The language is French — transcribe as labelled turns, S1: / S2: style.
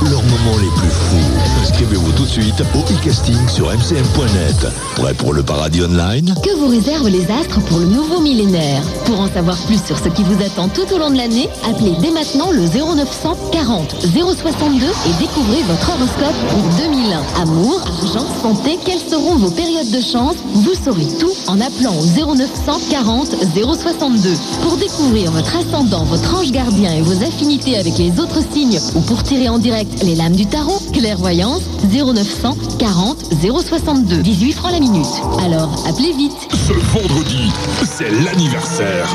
S1: leurs moments les plus fous. Inscrivez-vous tout de suite au e-casting sur mcm.net. Prêt pour le paradis online?
S2: Que vous réservent les astres pour le nouveau millénaire? Pour en savoir plus sur ce qui vous attend tout au long de l'année, appelez dès maintenant le 0900 40 062 et découvrez votre horoscope pour 2001. Amour, argent, santé, quelles seront vos périodes de chance? Vous saurez tout en appelant au 0900 40 062. Pour découvrir votre ascendant, votre ange gardien et vos affinités avec les autres signes ou pour tirer en direct les lames du tarot, clairvoyance 0900 40 062. 18 francs la minute. Alors, appelez vite.
S3: Ce vendredi, c'est l'anniversaire